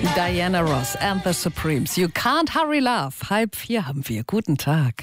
Diana Ross and the Supremes. You can't hurry love. 3:30 haben wir. Guten Tag.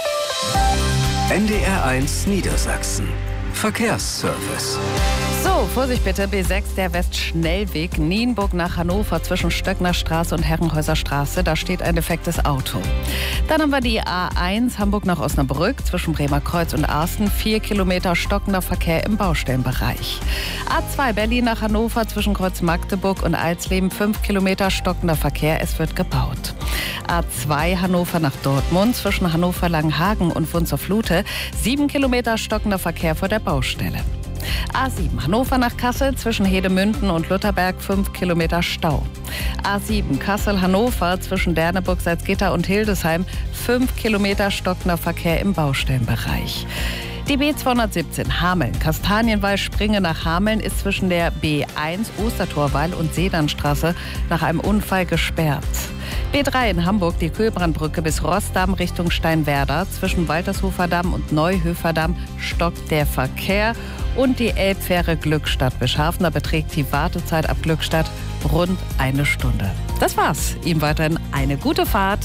NDR1 Niedersachsen. Verkehrsservice. So, Vorsicht bitte, B6, der Westschnellweg, Nienburg nach Hannover zwischen Stöckner Straße und Herrenhäuser Straße. Da steht ein defektes Auto. Dann haben wir die A1 Hamburg nach Osnabrück zwischen Bremer Kreuz und Arsten. 4 Kilometer stockender Verkehr im Baustellenbereich. A2 Berlin nach Hannover zwischen Kreuz Magdeburg und Alsleben. 5 Kilometer stockender Verkehr, es wird gebaut. A2 Hannover nach Dortmund zwischen Hannover-Langenhagen und Wunzerflute. 7 Kilometer stockender Verkehr vor der Baustelle. A7 Hannover nach Kassel zwischen Hedemünden und Lutherberg 5 Kilometer Stau. A7 Kassel-Hannover zwischen Derneburg, Salzgitter und Hildesheim 5 Kilometer stockender Verkehr im Baustellenbereich. Die B217 Hameln, Kastanienwall, Springe nach Hameln ist zwischen der B1 Ostertorwall und Sedanstraße nach einem Unfall gesperrt. B3 in Hamburg, die Kühlbrandbrücke bis Rossdamm Richtung Steinwerder. Zwischen Waltershofer Damm und Neuhöfer Damm stockt der Verkehr. Und die Elbfähre Glückstadt-Bischhafen, da beträgt die Wartezeit ab Glückstadt rund 1 Stunde. Das war's. Ihm weiterhin eine gute Fahrt.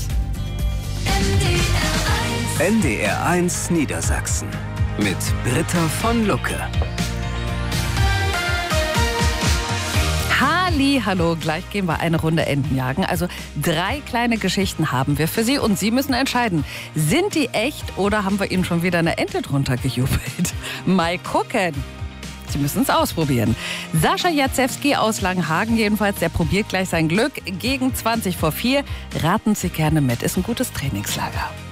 NDR1 Niedersachsen mit Britta von Lucke. Hallo, gleich gehen wir eine Runde Enten jagen. Also 3 kleine Geschichten haben wir für Sie und Sie müssen entscheiden, sind die echt oder haben wir Ihnen schon wieder eine Ente drunter gejubelt? Mal gucken. Sie müssen es ausprobieren. Sascha Jacewski aus Langenhagen jedenfalls, der probiert gleich sein Glück gegen 4:20. Raten Sie gerne mit, ist ein gutes Trainingslager.